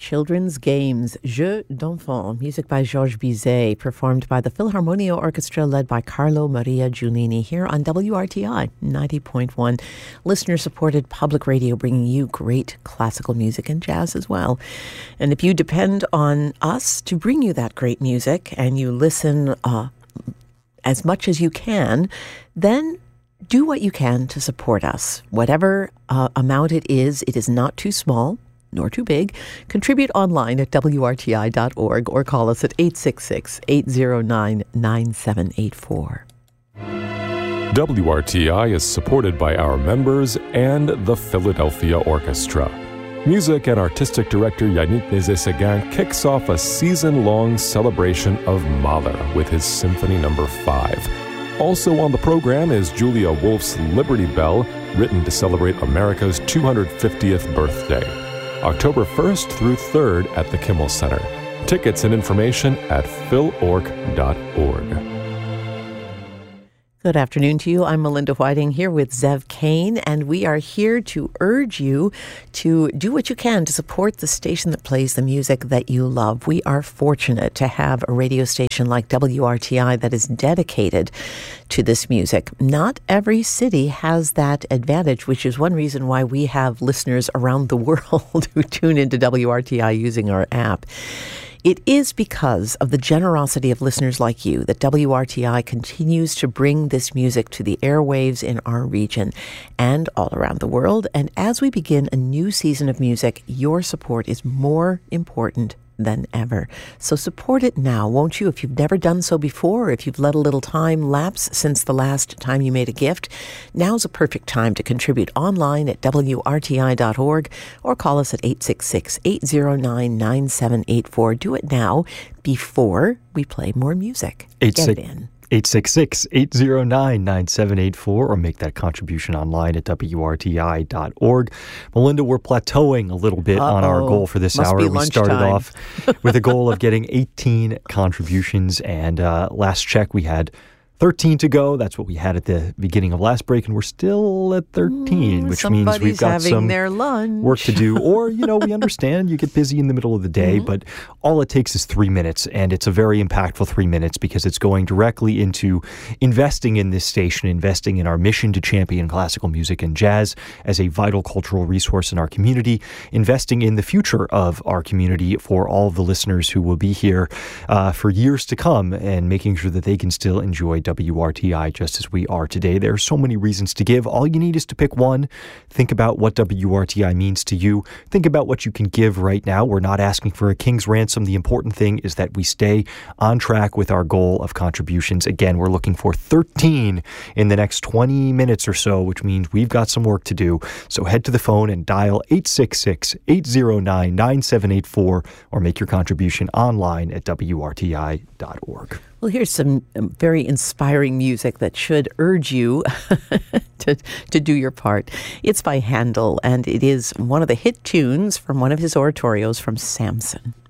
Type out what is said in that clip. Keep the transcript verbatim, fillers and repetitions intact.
Children's Games, Jeux d'Enfants, music by Georges Bizet, performed by the Philharmonia Orchestra led by Carlo Maria Giulini here on W R T I ninety point one. Listener-supported public radio bringing you great classical music and jazz as well. And if you depend on us to bring you that great music and you listen uh, as much as you can, then do what you can to support us. Whatever uh, amount it is, it is not too small nor too big. Contribute online at W R T I dot org or call us at eight six six, eight zero nine, nine seven eight four. W R T I is supported by our members and the Philadelphia Orchestra. Music and Artistic Director Yannick Nézet-Séguin kicks off a season-long celebration of Mahler with his Symphony Number five. Also on the program is Julia Wolf's Liberty Bell, written to celebrate America's two hundred fiftieth birthday. October first through third at the Kimmel Center. Tickets and information at phil org dot org. Good afternoon to you. I'm Melinda Whiting here with Zev Kane, and we are here to urge you to do what you can to support the station that plays the music that you love. We are fortunate to have a radio station like W R T I that is dedicated to this music. Not every city has that advantage, which is one reason why we have listeners around the world who tune into W R T I using our app. It is because of the generosity of listeners like you that W R T I continues to bring this music to the airwaves in our region and all around the world. And as we begin a new season of music, your support is more important than ever. So support it now, won't you? If you've never done so before, or if you've let a little time lapse since the last time you made a gift, now's a perfect time to contribute online at W R T I dot org or call us at eight six six, eight zero nine, nine seven eight four. Do it now before we play more music. Eight Get six- it in. eight six six, eight zero nine, nine seven eight four or make that contribution online at W R T I dot org. Melinda, we're plateauing a little bit Uh-oh. on our goal for this Must hour. be We started lunchtime. off with a goal of getting eighteen contributions, and uh, last check we had thirteen to go. That's what we had at the beginning of last break, and we're still at thirteen, Mm, which means we've got having some their lunch. work to do. Or, you know, we understand you get busy in the middle of the day, Mm-hmm. but all it takes is three minutes, and it's a very impactful three minutes because it's going directly into investing in this station, investing in our mission to champion classical music and jazz as a vital cultural resource in our community, investing in the future of our community for all of the listeners who will be here uh, for years to come, and making sure that they can still enjoy W R T I just as we are today. There are so many reasons to give. All you need is to pick one. Think about what W R T I means to you. Think about what you can give right now. We're not asking for a king's ransom. The important thing is that we stay on track with our goal of contributions. Again, we're looking for thirteen in the next twenty minutes or so, which means we've got some work to do. So head to the phone and dial eight six six, eight zero nine, nine seven eight four or make your contribution online at W R T I dot org. Well, here's some um, very inspiring music that should urge you to, to do your part. It's by Handel, and it is one of the hit tunes from one of his oratorios from Samson.